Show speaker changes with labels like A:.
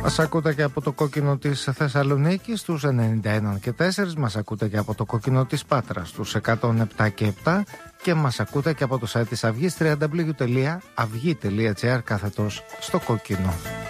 A: Μας ακούτε και από το κόκκινο της Θεσσαλονίκης στους 91 και 4, μας ακούτε και από το κόκκινο της Πάτρας στους 107 και 7 και μας ακούτε και από το site της Αυγής www.avgi.gr / στο κόκκινο.